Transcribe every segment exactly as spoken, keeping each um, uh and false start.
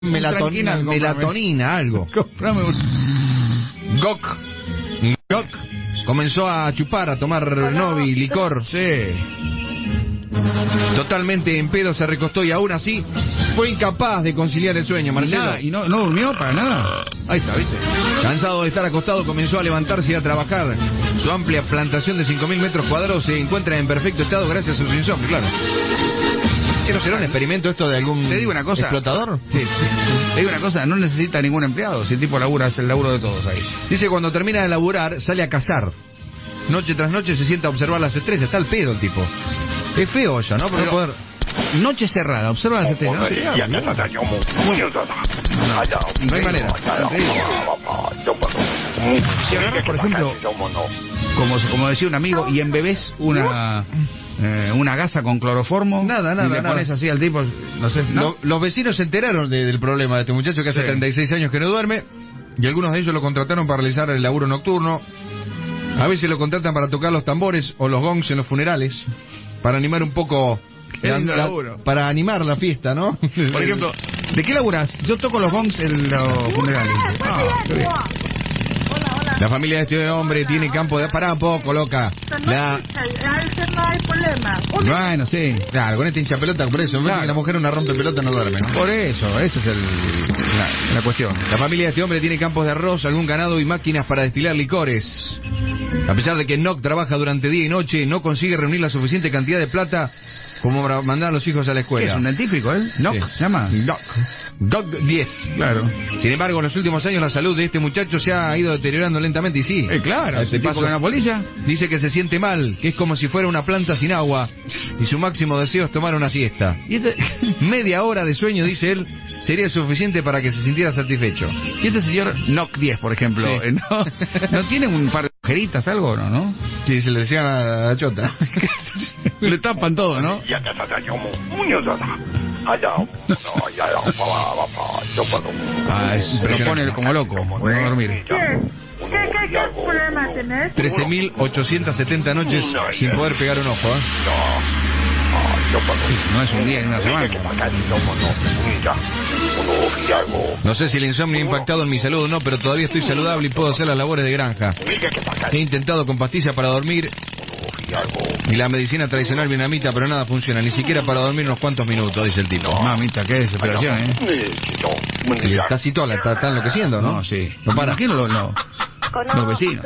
melatonina, melatonina, algo. Comprame un... Gok. Gok. Comenzó a chupar, a tomar novi, licor. Sí. Totalmente en pedo se recostó y aún así fue incapaz de conciliar el sueño, Marcelo. Nada, ¿y no, no durmió para nada? Ahí está, ¿viste? Cansado de estar acostado, comenzó a levantarse y a trabajar. Su amplia plantación de cinco mil metros cuadrados se encuentra en perfecto estado gracias a su insomnio, claro. ¿Quiero será un experimento esto de algún Te digo una cosa, explotador? Sí. Te digo una cosa, no necesita ningún empleado. Si el tipo labura, es el laburo de todos ahí. Dice cuando termina de laburar, sale a cazar. Noche tras noche se sienta a observar las estrellas. Está al pedo el tipo. Es feo eso, ¿no? Pero, Pero poder... Noche cerrada, observa las estrellas. ¿No? No hay manera. Si agarras, por ejemplo, como, como decía un amigo, y embebés una... Eh, una gasa con cloroformo. Nada, nada, y le nada. pones así al tipo, no sé. ¿no? Lo, los vecinos se enteraron de, del problema de este muchacho que hace sí. treinta y seis años que no duerme. Y algunos de ellos lo contrataron para realizar el laburo nocturno. A veces lo contratan para tocar los tambores o los gongs en los funerales. Para animar un poco... La, la, para animar la fiesta, ¿no? Por ejemplo, ¿de qué laburas? Yo toco los gongs en los funerales. Ah, qué bien. La familia de este hombre tiene campo de... Pará un poco, loca. La... No hay problema. Bueno, sí. Claro, con este hincha pelota, por eso. Claro. Que la mujer una rompe pelota no duerme, ¿no? Por eso, eso es el, la, la cuestión. La familia de este hombre tiene campos de arroz, algún ganado y máquinas para destilar licores. A pesar de que Nock trabaja durante día y noche, no consigue reunir la suficiente cantidad de plata como para mandar a los hijos a la escuela. ¿Es un dentífrico, eh? Nock, sí. ¿Se llama? Nock. Doc diez. Claro. Sin embargo, en los últimos años la salud de este muchacho se ha ido deteriorando lentamente y sí. Eh, claro. Este paso con la polilla. Dice que se siente mal, que es como si fuera una planta sin agua y su máximo deseo es tomar una siesta. ¿Y este... Media hora de sueño, dice él, sería suficiente para que se sintiera satisfecho. Y este señor Nock diez, por ejemplo, sí. eh, ¿no, ¿no tiene un par de agujeritas, algo, no? ¿no? Sí, se le decían a la chota. Le tapan todo, ¿no? Ah, es, se lo pone como loco, por no dormir. ¿Qué, qué, qué problema tenés? trece mil ochocientas setenta noches sin poder pegar un ojo, ¿eh? No es un día ni una semana. No sé si el insomnio ha impactado en mi salud o no, pero todavía estoy saludable y puedo hacer las labores de granja. He intentado con pastillas para dormir y la medicina tradicional vietnamita, pero nada funciona, ni siquiera para dormir unos cuantos minutos, dice el tipo. Mamita, qué desesperación, ¿eh? Y está así toda, está, está enloqueciendo, ¿no? No, sí. No para. ¿Quién lo, no? Los vecinos.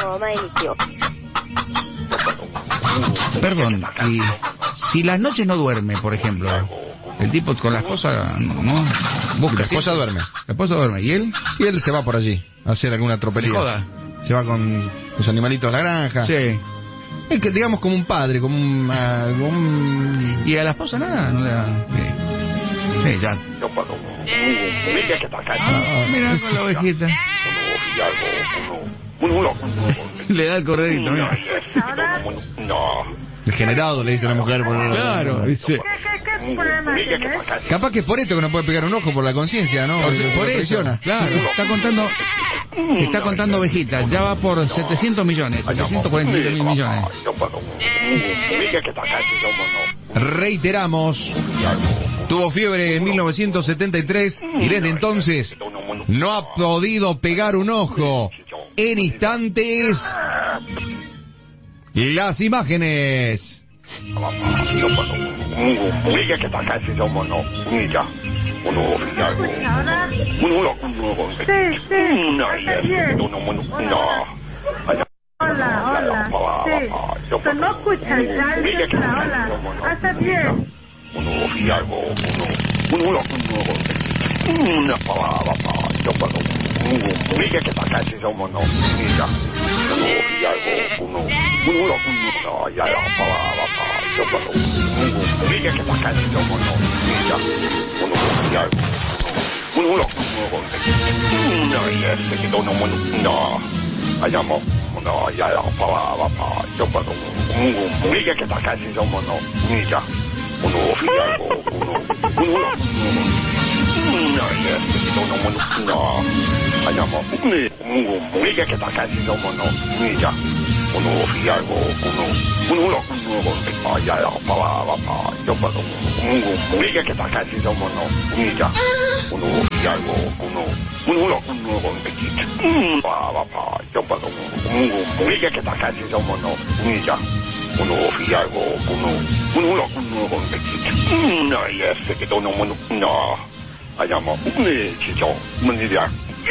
Perdón, y si las noches no duerme, por ejemplo, el tipo con la esposa, ¿no? Busca. La esposa duerme. La esposa duerme. ¿Y él? Y él se va por allí a hacer alguna tropelía. Joda. Se va con los animalitos a la granja. Sí. Es que digamos como un padre, como un... Uh, como un... ¿Y a la esposa nada? No le da... Sí, sí ya. Ah, mira con la ovejita. Le da el corderito, mira. Degenerado, le dice la mujer. Por el... Claro, dice. ¿Qué, qué, qué problema tenés? Capaz que es por esto que no puede pegar un ojo, por la conciencia, ¿no? Por, por, por eso, claro. Está contando, está contando ovejitas, ya va por setecientos millones, setecientos cuarenta mil millones. Reiteramos, tuvo fiebre en mil novecientos setenta y tres y desde entonces no ha podido pegar un ojo. En instantes, las imágenes. Sí, sí, está bien. Hola, hola, sí. Pero no escuchas, ya dices hola, está bien. no mono na ayamo ne mungo munga que ta casi no mono ni ya uno fiago uno uno lo uno con que ya ya pa pa pa yo pa mungo munga que ta casi no mono ni ya uno fiago uno uno lo uno con que pa pa pa yo pa mungo munga que ta casi no mono ni ya uno fiago uno uno lo uno con que no ya se que no mono no ayamo ne chicho mani ya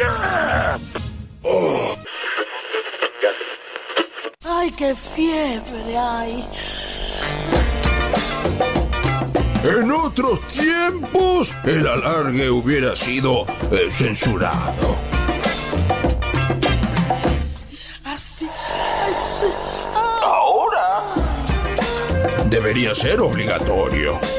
oh. ¡Ay, qué fiebre hay! En otros tiempos, el alargue hubiera sido eh, censurado. Así, así. Ah. Ahora debería ser obligatorio.